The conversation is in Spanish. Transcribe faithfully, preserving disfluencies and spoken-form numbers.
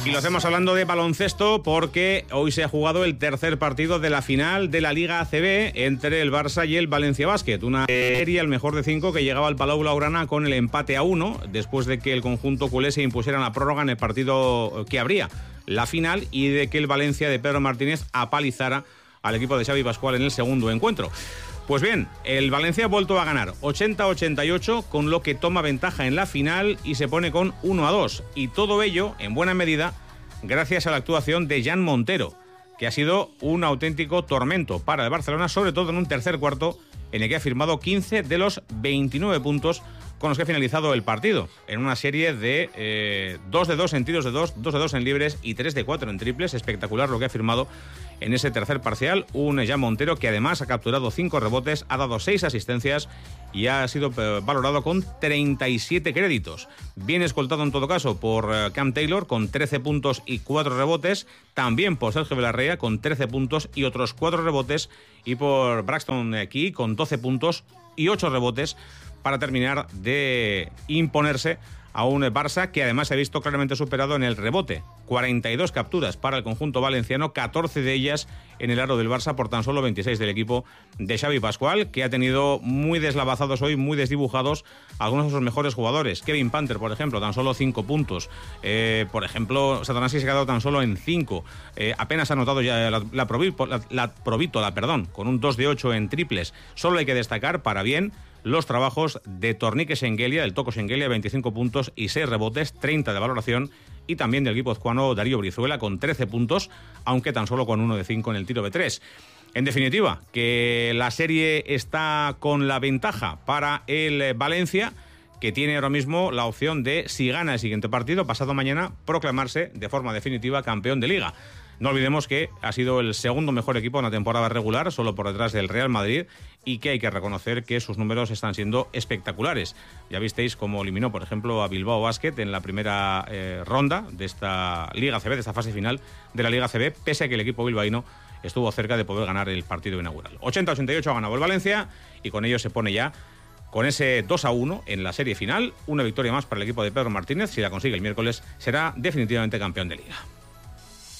Y lo hacemos hablando de baloncesto porque hoy se ha jugado el tercer partido de la final de la Liga A C B entre el Barça y el Valencia Basket. Una serie al mejor de cinco que llegaba al Palau Blaugrana con el empate a uno después de que el conjunto culé se impusiera en la prórroga en el partido que abría la final y de que el Valencia de Pedro Martínez apalizara al equipo de Xavi Pascual en el segundo encuentro. Pues bien, el Valencia ha vuelto a ganar ochenta a ochenta y ocho, con lo que toma ventaja en la final y se pone con uno a dos. Y todo ello, en buena medida, gracias a la actuación de Jan Montero, que ha sido un auténtico tormento para el Barcelona, sobre todo en un tercer cuarto en el que ha firmado quince de los veintinueve puntos con los que ha finalizado el partido, en una serie de eh, dos de dos en tiros de dos, dos de dos en libres y tres de cuatro en triples. Espectacular lo que ha firmado en ese tercer parcial un Jan Montero que además ha capturado cinco rebotes, ha dado seis asistencias y ha sido valorado con treinta y siete créditos. Bien escoltado en todo caso por Cam Taylor con trece puntos y cuatro rebotes, también por Sergio Belarrea con trece puntos y otros cuatro rebotes, y por Braxton Key con doce puntos y ocho rebotes, para terminar de imponerse a un Barça que además se ha visto claramente superado en el rebote. cuarenta y dos capturas para el conjunto valenciano, catorce de ellas en el aro del Barça por tan solo veintiséis del equipo de Xavi Pascual, que ha tenido muy deslavazados hoy, muy desdibujados algunos de sus mejores jugadores. Kevin Panther, por ejemplo, tan solo cinco puntos. Eh, por ejemplo, Satoransky se ha quedado tan solo en cinco. Eh, apenas ha anotado ya la, la, la, la Provítola, perdón, con un dos de ocho en triples. Solo hay que destacar, para bien, los trabajos de Tornique Schengelia, del Toco Schengelia, veinticinco puntos y seis rebotes, treinta de valoración, y también del equipo azcuano Darío Brizuela con trece puntos, aunque tan solo con uno de cinco en el tiro de tres. En definitiva, que la serie está con la ventaja para el Valencia, que tiene ahora mismo la opción de, si gana el siguiente partido, pasado mañana, proclamarse de forma definitiva campeón de Liga. No olvidemos que ha sido el segundo mejor equipo en la temporada regular, solo por detrás del Real Madrid, y que hay que reconocer que sus números están siendo espectaculares. Ya visteis cómo eliminó, por ejemplo, a Bilbao Basket en la primera eh, ronda de esta Liga A C B, de esta fase final de la Liga A C B, pese a que el equipo bilbaíno estuvo cerca de poder ganar el partido inaugural. ochenta a ochenta y ocho ha ganado el Valencia y con ello se pone ya con ese dos a uno en la serie final. Una victoria más para el equipo de Pedro Martínez. Si la consigue el miércoles, será definitivamente campeón de Liga.